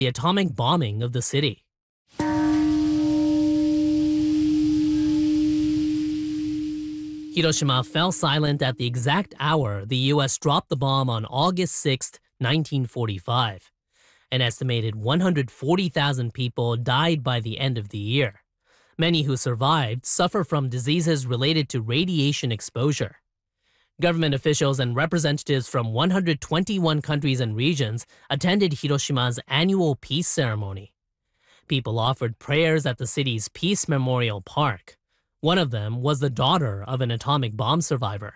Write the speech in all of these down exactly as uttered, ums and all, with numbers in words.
the atomic bombing of the city. Hiroshima fell silent at the exact hour the U S dropped the bomb on August sixth, nineteen forty-five. An estimated one hundred forty thousand people died by the end of the year. Many who survived suffer from diseases related to radiation exposure. Government officials and representatives from one hundred twenty-one countries and regions attended Hiroshima's annual peace ceremony. People offered prayers at the city's Peace Memorial Park. One of them was the daughter of an atomic bomb survivor.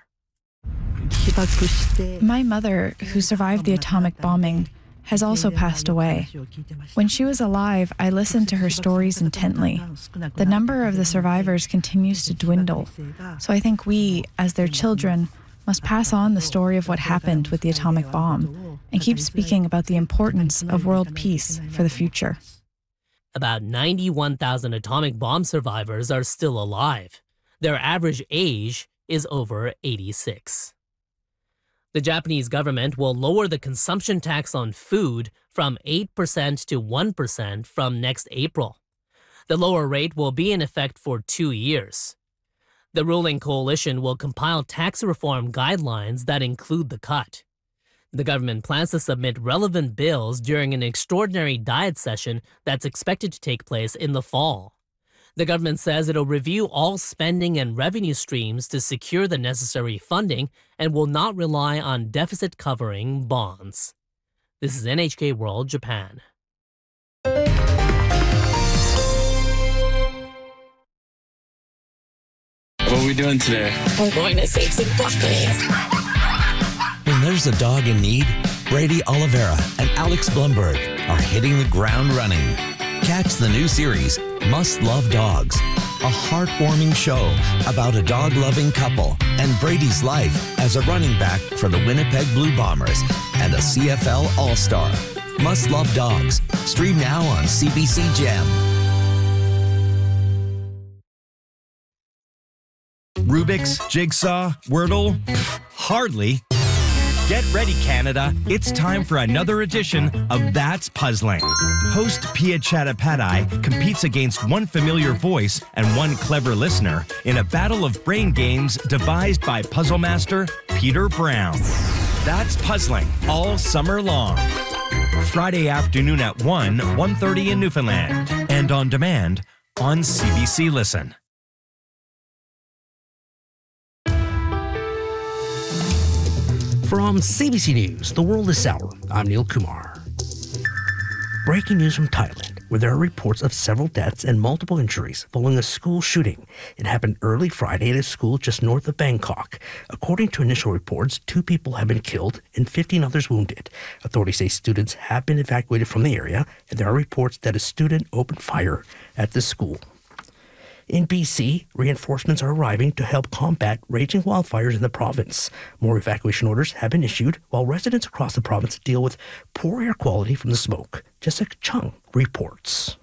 My mother, who survived the atomic bombing, has also passed away. When she was alive, I listened to her stories intently. The number of the survivors continues to dwindle, so I think we, as their children, must pass on the story of what happened with the atomic bomb and keep speaking about the importance of world peace for the future. About ninety-one thousand atomic bomb survivors are still alive. Their average age is over eighty-six. The Japanese government will lower the consumption tax on food from eight percent to one percent from next April. The lower rate will be in effect for two years. The ruling coalition will compile tax reform guidelines that include the cut. The government plans to submit relevant bills during an extraordinary diet session that's expected to take place in the fall. The government says it'll review all spending and revenue streams to secure the necessary funding and will not rely on deficit-covering bonds. This is N H K World Japan. What are we doing today? We're going to save some puppies. When there's a dog in need, Brady Oliveira and Alex Blumberg are hitting the ground running. Catch the new series, Must Love Dogs, a heartwarming show about a dog-loving couple and Brady's life as a running back for the Winnipeg Blue Bombers and a C F L All-Star. Must Love Dogs. Stream now on C B C Gem. Rubik's, Jigsaw, Wordle? Pfft, hardly. Get ready, Canada. It's time for another edition of That's Puzzling. Host Pia Chattopadhyay competes against one familiar voice and one clever listener in a battle of brain games devised by puzzle master Peter Brown. That's Puzzling all summer long. Friday afternoon at one, one thirty in Newfoundland. And on demand on C B C Listen. From C B C News, The World This Hour, I'm Neil Kumar. Breaking news from Thailand, where there are reports of several deaths and multiple injuries following a school shooting. It happened early Friday at a school just north of Bangkok. According to initial reports, two people have been killed and fifteen others wounded. Authorities say students have been evacuated from the area, and there are reports that a student opened fire at the school. In B C, reinforcements are arriving to help combat raging wildfires in the province. More evacuation orders have been issued while residents across the province deal with poor air quality from the smoke. Jessica Chung reports.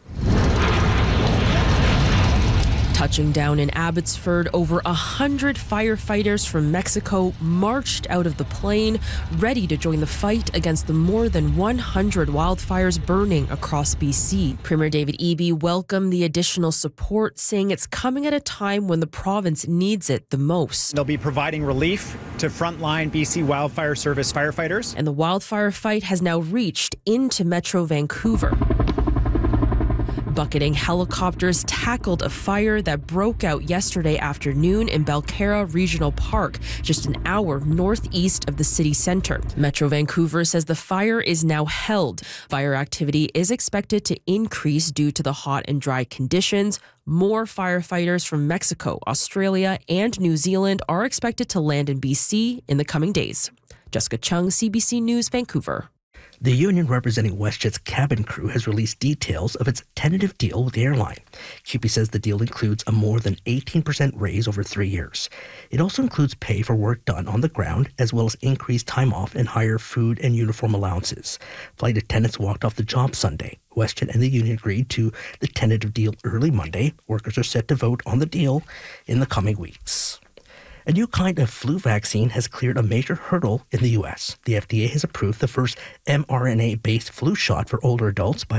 Touching down in Abbotsford, over a hundred firefighters from Mexico marched out of the plane, ready to join the fight against the more than one hundred wildfires burning across B C. Premier David Eby welcomed the additional support, saying it's coming at a time when the province needs it the most. They'll be providing relief to frontline B C Wildfire Service firefighters. And the wildfire fight has now reached into Metro Vancouver. Bucketing helicopters tackled a fire that broke out yesterday afternoon in Belcarra Regional Park, just an hour northeast of the city centre. Metro Vancouver says the fire is now held. Fire activity is expected to increase due to the hot and dry conditions. More firefighters from Mexico, Australia, and New Zealand are expected to land in B C in the coming days. Jessica Chung, C B C News, Vancouver. The union representing WestJet's cabin crew has released details of its tentative deal with the airline. C U P E says the deal includes a more than eighteen percent raise over three years. It also includes pay for work done on the ground, as well as increased time off and higher food and uniform allowances. Flight attendants walked off the job Sunday. WestJet and the union agreed to the tentative deal early Monday. Workers are set to vote on the deal in the coming weeks. A new kind of flu vaccine has cleared a major hurdle in the U S. The F D A has approved the first mRNA-based flu shot for older adults by